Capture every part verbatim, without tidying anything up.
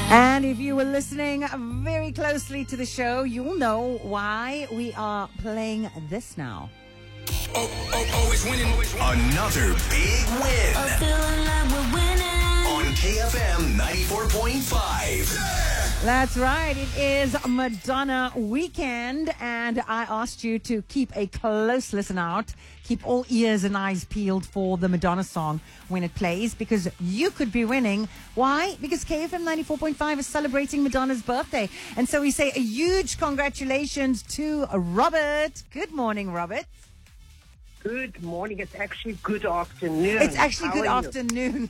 And if you were listening very closely to the show, you'll know why we are playing this now. Oh, oh, always winning. Another big win. I'm feeling like we're winning. On K F M ninety-four point five. That's right. It is Madonna weekend, and I asked you to keep a close listen out. Keep all ears and eyes peeled for the Madonna song when it plays, because you could be winning. Why? Because K F M ninety-four point five is celebrating Madonna's birthday. And so we say a huge congratulations to Robert. Good morning, Robert. Good morning. It's actually good afternoon. It's actually How good are you? afternoon.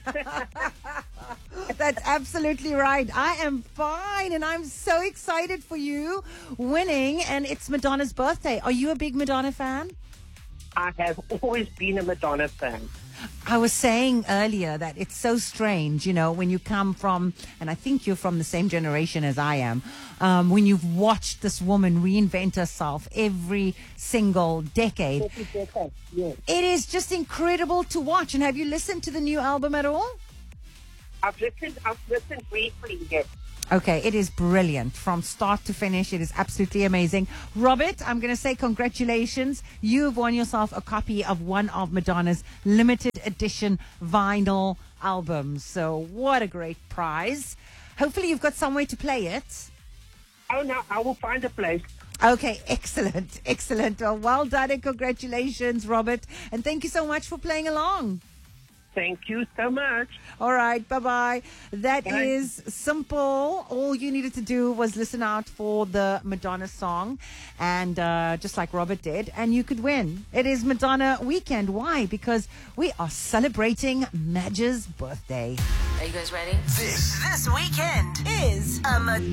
That's absolutely right. I am fine, and I'm so excited for you winning, and it's Madonna's birthday. Are you a big Madonna fan? I have always been a Madonna fan. I was saying earlier that it's so strange, you know, when you come from, and I think you're from the same generation as I am, um, when you've watched this woman reinvent herself every single decade. Yes. It is just incredible to watch. And have you listened to the new album at all? I've listened, I've listened briefly, yes. Okay, it is brilliant from start to finish. It is absolutely amazing. Robert, I'm going to say congratulations. You've won yourself a copy of one of Madonna's limited edition vinyl albums. So what a great prize. Hopefully you've got somewhere to play it. Oh, no, I will find a place. Okay, excellent, excellent. Well, well done and congratulations, Robert. And thank you so much for playing along. Thank you so much. All right, bye-bye. That Bye. is simple. All you needed to do was listen out for the Madonna song, and uh, just like Robert did, and you could win. It is Madonna weekend. Why? Because we are celebrating Madge's birthday. Are you guys ready? This This weekend is a Madonna